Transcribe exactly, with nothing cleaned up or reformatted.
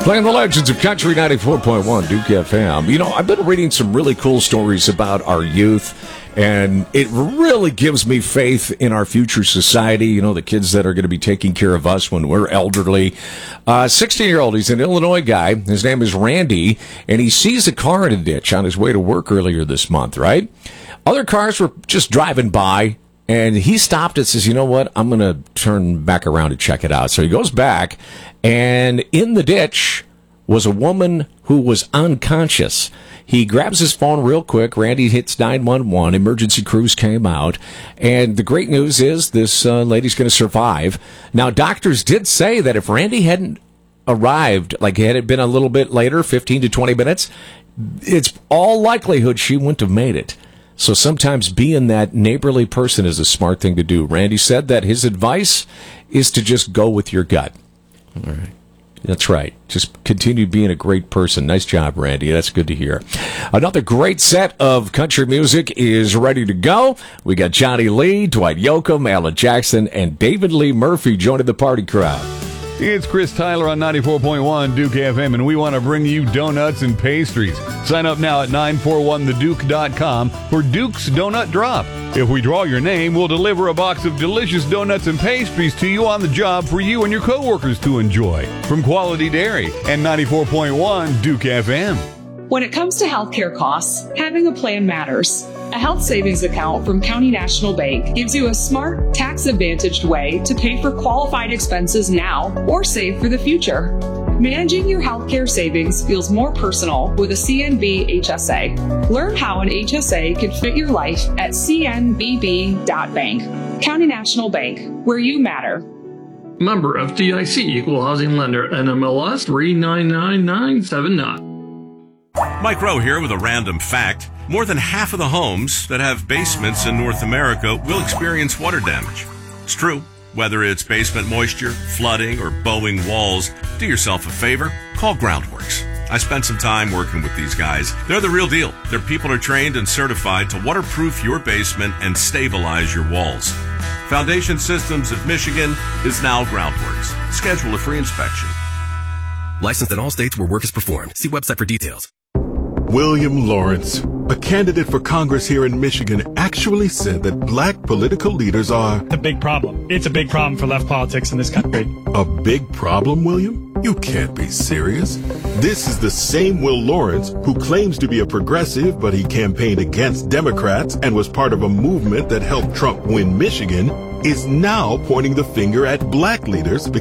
Playing the legends of Country ninety-four point one Duke F M. You know, I've been reading some really cool stories about our youth, and it really gives me faith in our future society. You know, the kids that are going to be taking care of us when we're elderly. Uh, sixteen-year-old, he's an Illinois guy. His name is Randy, and he sees a car in a ditch on his way to work earlier this month, right? Other cars were just driving by, and he stopped and says, you know what, I'm going to turn back around and check it out. So he goes back, and in the ditch was a woman who was unconscious. He grabs his phone real quick. Randy hits nine one one. Emergency crews came out. And the great news is this uh, lady's going to survive. Now, doctors did say that if Randy hadn't arrived, like had it been a little bit later, fifteen to twenty minutes, it's all likelihood she wouldn't have made it. So sometimes being that neighborly person is a smart thing to do. Randy said that his advice is to just go with your gut. All right. That's right. Just continue being a great person. Nice job, Randy. That's good to hear. Another great set of country music is ready to go. We got Johnny Lee, Dwight Yoakam, Alan Jackson, and David Lee Murphy joining the party crowd. It's Chris Tyler on ninety-four point one Duke F M, and we want to bring you donuts and pastries. Sign up now at nine four one the duke dot com for Duke's Donut Drop. If we draw your name, we'll deliver a box of delicious donuts and pastries to you on the job for you and your coworkers to enjoy. From Quality Dairy and ninety-four point one Duke F M. When it comes to healthcare costs, having a plan matters. A health savings account from County National Bank gives you a smart, tax-advantaged way to pay for qualified expenses now or save for the future. Managing your healthcare savings feels more personal with a C N B H S A. Learn how an H S A can fit your life at c n b b dot bank. County National Bank, where you matter. Member F D I C, Equal Housing Lender, N M L S three nine nine nine seven nine. Mike Rowe here with a random fact. More than half of the homes that have basements in North America will experience water damage. It's true. Whether it's basement moisture, flooding, or bowing walls, do yourself a favor, call Groundworks. I spent some time working with these guys. They're the real deal. Their people are trained and certified to waterproof your basement and stabilize your walls. Foundation Systems of Michigan is now Groundworks. Schedule a free inspection. Licensed in all states where work is performed. See website for details. William Lawrence, a candidate for Congress here in Michigan, actually said that black political leaders are a big problem. It's a big problem for left politics in this country. A big problem, William? You can't be serious. This is the same Will Lawrence who claims to be a progressive, but he campaigned against Democrats and was part of a movement that helped Trump win Michigan, is now pointing the finger at black leaders because